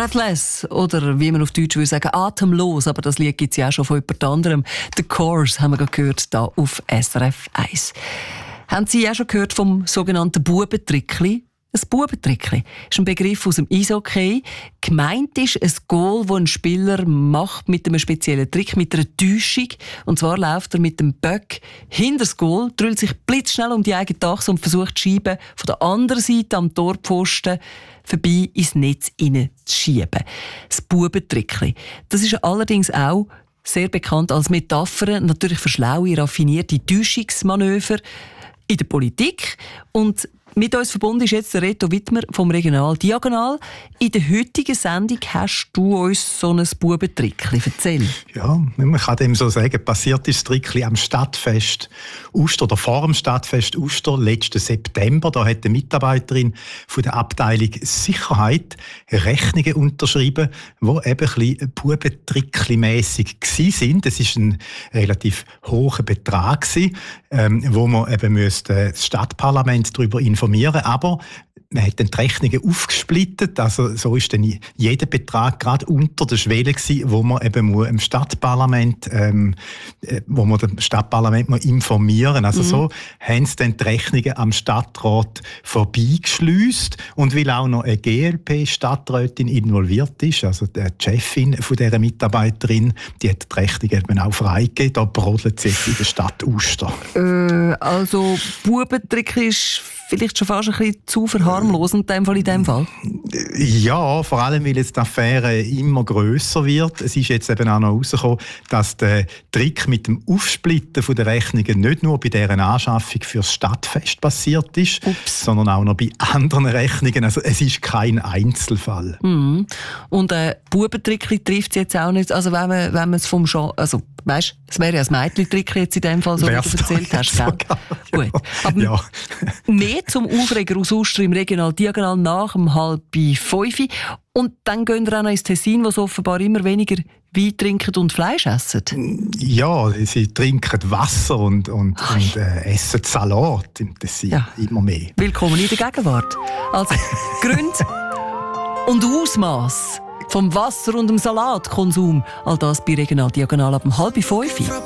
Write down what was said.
Breathless oder wie man auf Deutsch würde sagen, atemlos, aber das Lied gibt es ja auch schon von jemand anderem. The Course haben wir gerade gehört, hier auf SRF 1. Haben Sie auch schon gehört vom sogenannten Bubentrickli? Ein Bubentrickli ist ein Begriff aus dem Eishockey. Gemeint ist ein Goal, das ein Spieler macht mit einem speziellen Trick, mit einer Täuschung. Und zwar läuft er mit dem Böck hinter das Goal, drüllt sich blitzschnell um die eigene Achse und versucht, die Scheibe von der anderen Seite am Torpfosten vorbei ins Netz hineinzuschieben. Das Bubentrickli. Das ist allerdings auch sehr bekannt als Metapher, natürlich für schlaue, raffinierte Täuschungsmanöver in der Politik. Und mit uns verbunden ist jetzt der Reto Wittmer vom Regional Diagonal. In der heutigen Sendung hast du uns so ein Bubentrickli. Erzähl. Ja, man kann dem so sagen, passiert ist das Trickli am Stadtfest Uster oder vor dem Stadtfest Uster letzten September. Da hat eine Mitarbeiterin von der Abteilung Sicherheit Rechnungen unterschrieben, die eben ein bisschen Bubentrickli-mässig waren. Das war ein relativ hoher Betrag, wo man eben das Stadtparlament darüber informieren. Aber man hat dann die Rechnungen aufgesplittet, also so ist dann jeder Betrag gerade unter der Schwelle gewesen, wo man eben im Stadtparlament, informieren. Also so haben sie dann die Rechnungen am Stadtrat vorbeigeschleust. Und weil auch noch eine GLP-Stadträtin involviert ist, also die Chefin von dieser Mitarbeiterin, die hat die Rechnungen eben auch freigegeben. Da brodelt sie jetzt in der Stadt Uster. Also Bubentrick ist vielleicht schon fast ein bisschen zu verharmlosend in dem Fall? Ja, vor allem, weil jetzt die Affäre immer grösser wird. Es ist jetzt eben auch noch herausgekommen, dass der Trick mit dem Aufsplitten von der Rechnungen nicht nur bei deren Anschaffung fürs Stadtfest passiert ist, sondern auch noch bei anderen Rechnungen. Also es ist kein Einzelfall. Mhm. Und Bubentrickli trifft es jetzt auch nicht. Also wenn man es vom Genre, also weißt, es wäre ja ein Mädchentrickli jetzt in dem Fall, so wie du erzählt hast, gell? Gut. Aber ja. Mehr zum Aufreger aus Uster im Regional Diagonal nach 4:30. Und dann gehen wir auch noch ins Tessin, wo sie offenbar immer weniger Wein trinken und Fleisch essen. Ja, sie trinken Wasser und essen Salat im Tessin. Ja. Immer mehr. Willkommen in der Gegenwart. Also Gründe und Ausmaß vom Wasser- und dem Salatkonsum. All das bei Regional Diagonal ab 4:30.